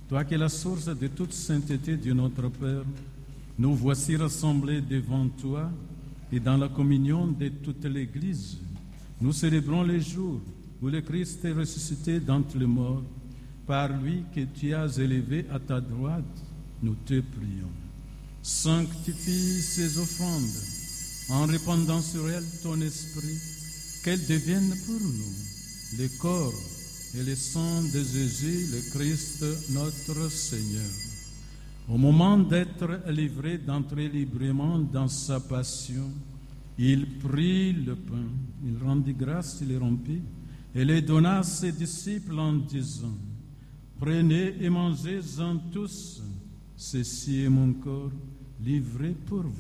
Toi qui es la source de toute sainteté de notre Père, nous voici rassemblés devant toi et dans la communion de toute l'Église. Nous célébrons les jours où le Christ est ressuscité d'entre les morts. Par lui que tu as élevé à ta droite, nous te prions. Sanctifie ces offrandes en répandant sur elles ton esprit, qu'elles deviennent pour nous le corps et le sang de Jésus, le Christ, notre Seigneur. Au moment d'être livré, d'entrer librement dans sa passion, il prit le pain, il rendit grâce, il le rompit, et le donna à ses disciples en disant, « Prenez et mangez-en tous, ceci est mon corps livré pour vous. »